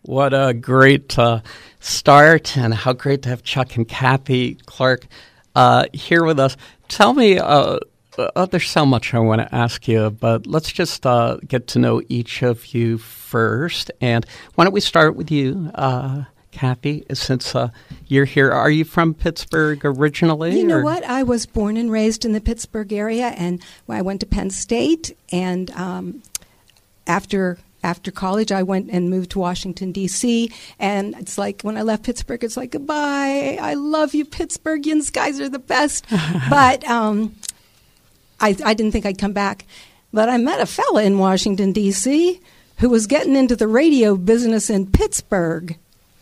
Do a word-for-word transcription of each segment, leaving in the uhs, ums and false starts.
What a great uh, start, and how great to have Chuck and Kathy Clark uh, here with us. Tell me, uh, uh, there's so much I want to ask you, but let's just uh, get to know each of you first. And why don't we start with you, uh, Kathy, since uh, you're here. Are you from Pittsburgh originally? You know or? what? I was born and raised in the Pittsburgh area, and I went to Penn State, and um, after... After college, I went and moved to Washington, D C, and it's like when I left Pittsburgh, it's like, goodbye, I love you, Pittsburghians, guys are the best. But um, I, I didn't think I'd come back. But I met a fella in Washington, D C, who was getting into the radio business in Pittsburgh.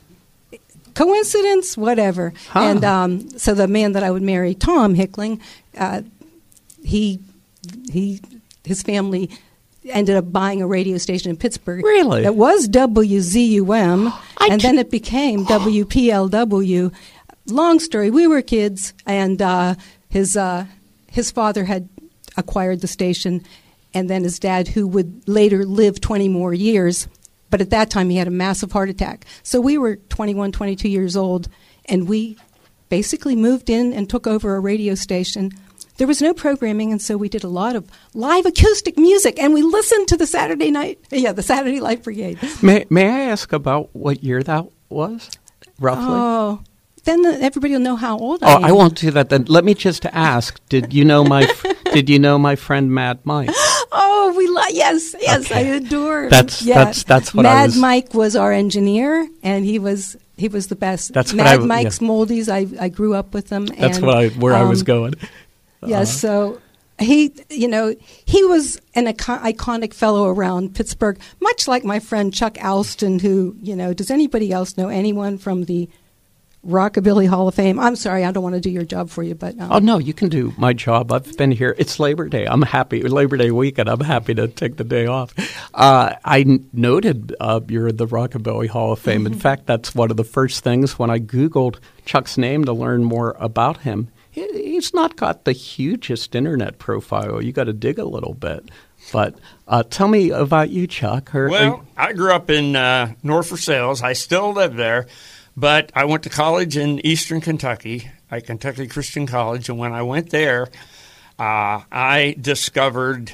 Coincidence? Whatever. Huh. And um, so the man that I would marry, Tom Hickling, uh, he, he, his family ended up buying a radio station in Pittsburgh. Really? It was W Z U M, and t- then it became W P L W. Long story, we were kids, and uh, his uh, his father had acquired the station, and then his dad, who would later live twenty more years, but at that time he had a massive heart attack. So we were twenty-one, twenty-two years old, and we basically moved in and took over a radio station. There was no programming, and so we did a lot of live acoustic music, and we listened to the Saturday night, yeah, the Saturday Light Brigade. May May I ask about what year that was, roughly? Oh, then the, everybody will know how old I oh, am. I won't do that. Then let me just ask: Did you know my Did you know my friend Mad Mike? Oh, we lo- yes, yes, okay. I adore him. That's yeah. that's that's what Mad I was. Mike was our engineer, and he was he was the best. That's Mad what I, Mike's yeah. Moldies. I I grew up with them. That's and, what I where um, I was going. Yes, uh, so he, you know, he was an icon- iconic fellow around Pittsburgh, much like my friend Chuck Alston, who, you know, does anybody else know anyone from the Rockabilly Hall of Fame? I'm sorry, I don't want to do your job for you, but... Um, oh, no, you can do my job. I've been here. It's Labor Day. I'm happy. Labor Day weekend. I'm happy to take the day off. Uh, I n- noted uh, you're the Rockabilly Hall of Fame. Mm-hmm. In fact, that's one of the first things when I Googled Chuck's name to learn more about him. He's not got the hugest internet profile. You got to dig a little bit. But uh, tell me about you, Chuck. Or, well, or, I grew up in uh, North Versailles. I still live there. But I went to college in eastern Kentucky, at Kentucky Christian College. And when I went there, uh, I discovered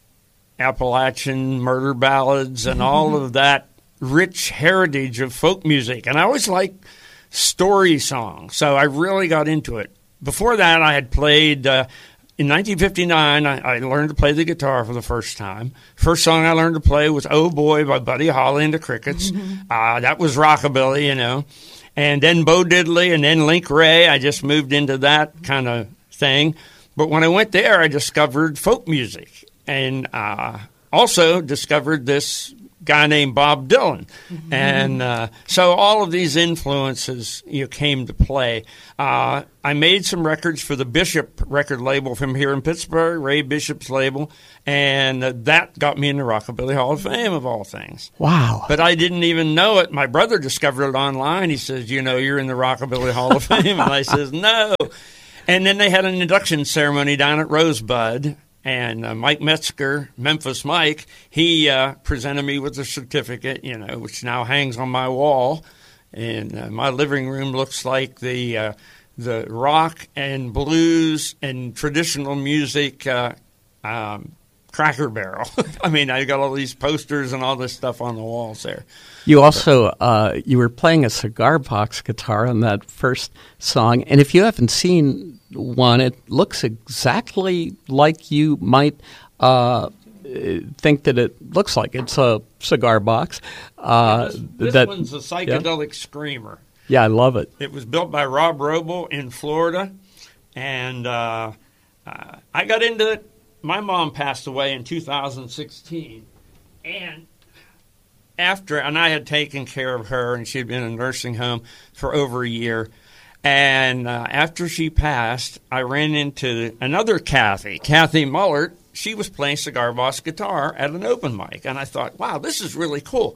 Appalachian murder ballads and all of that rich heritage of folk music. And I always liked story songs. So I really got into it. Before that, I had played, uh, in nineteen fifty-nine, I, I learned to play the guitar for the first time. First song I learned to play was Oh Boy by Buddy Holly and the Crickets. Mm-hmm. Uh, that was rockabilly, you know. And then Bo Diddley and then Link Wray. I just moved into that kind of thing. But when I went there, I discovered folk music and uh, also discovered this guy named Bob Dylan. Mm-hmm. And uh, so all of these influences, you know, came to play. Uh, I made some records for the Bishop record label from here in Pittsburgh, Ray Bishop's label, and uh, that got me in the Rockabilly Hall of Fame, of all things. Wow. But I didn't even know it. My brother discovered it online. He says, you know, you're in the Rockabilly Hall of Fame. And I says, no. And then they had an induction ceremony down at Rosebud. And uh, Mike Metzger, Memphis Mike, he uh, presented me with a certificate, you know, which now hangs on my wall. And uh, my living room looks like the uh, the rock and blues and traditional music uh, um, Cracker Barrel. I mean, I got all these posters and all this stuff on the walls there. You also uh, you were playing a cigar box guitar on that first song, and if you haven't seen one, it looks exactly like you might uh, think that it looks like. It's a cigar box. Uh, this this that, one's a psychedelic yeah. screamer. Yeah, I love it. It was built by Rob Roble in Florida, and uh, uh, I got into it. My mom passed away in two thousand sixteen, and after, and I had taken care of her, and she had been in a nursing home for over a year. And uh, after she passed, I ran into another Kathy, Kathy Mullert. She was playing cigar box guitar at an open mic. And I thought, wow, this is really cool.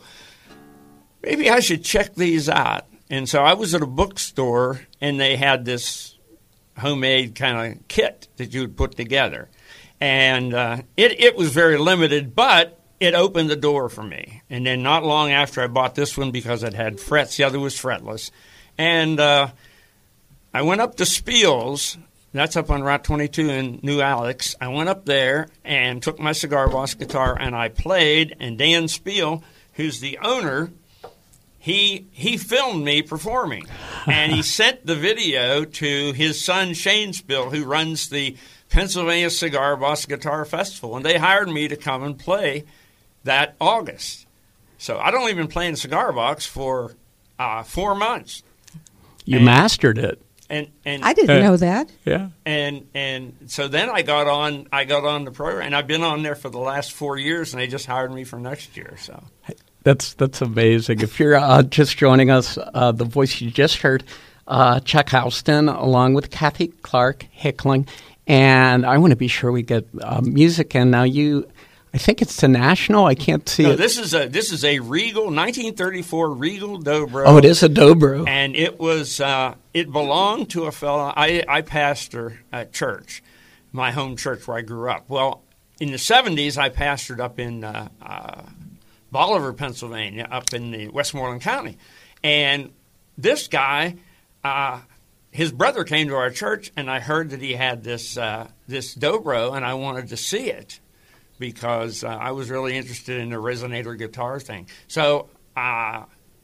Maybe I should check these out. And so I was at a bookstore, and they had this homemade kind of kit that you would put together. And uh, it, it was very limited, but it opened the door for me. And then not long after, I bought this one because it had frets. The other was fretless. And uh, I went up to Spiel's. That's up on Route twenty-two in New Alex. I went up there and took my cigar box guitar, and I played. And Dan Spiel, who's the owner, he he filmed me performing. And he sent the video to his son, Shane Spiel, who runs the Pennsylvania Cigar Box Guitar Festival. And they hired me to come and play that August. So I'd only been playing cigar box for uh, four months. You and, mastered it. And, and I didn't uh, know that. Yeah. And and so then I got on I got on the program, and I've been on there for the last four years, and they just hired me for next year. So that's that's amazing. If you're uh, just joining us, uh, the voice you just heard, uh, Chuck Houston, along with Kathy Clark Hickling, and I want to be sure we get uh, music in. Now you. I think it's the National. I can't see no, it. This is a this is a Regal nineteen thirty-four Regal Dobro. Oh, it is a Dobro, and it was uh, it belonged to a fellow. I I pastor at church, my home church where I grew up. Well, in the seventies, I pastored up in uh, uh, Bolivar, Pennsylvania, up in the Westmoreland County, and this guy, uh, his brother came to our church, and I heard that he had this uh, this Dobro, and I wanted to see it, because uh, I was really interested in the resonator guitar thing. So uh,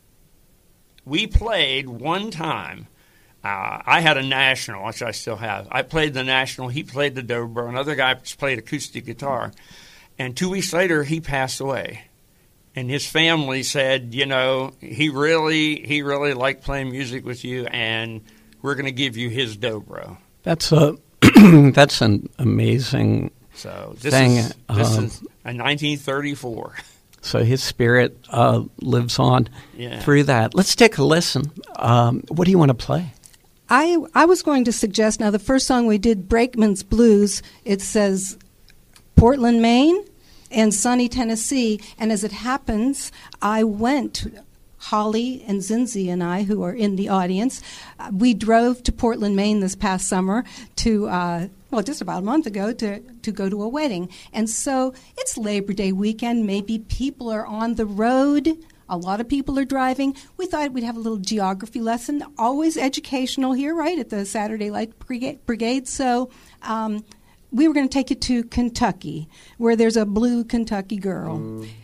we played one time. Uh, I had a National, which I still have. I played the National. He played the Dobro. Another guy played acoustic guitar. And two weeks later, he passed away. And his family said, you know, he really, he really liked playing music with you, and we're going to give you his Dobro. That's a that's an amazing. So this thing, is this um, is a nineteen thirty-four. So his spirit uh, lives on Yeah. through that. Let's take a listen. Um, what do you want to play? I I was going to suggest, now the first song we did, Brakeman's Blues, it says Portland, Maine, and sunny Tennessee. And as it happens, I went, Holly and Zinzi and I, who are in the audience, uh, we drove to Portland, Maine this past summer to, uh, well, just about a month ago, to, to go to a wedding. And so it's Labor Day weekend. Maybe people are on the road. A lot of people are driving. We thought we'd have a little geography lesson, always educational here, right, at the Saturday Light Brigade. So um, we were going to take you to Kentucky, where there's a blue Kentucky girl. Mm.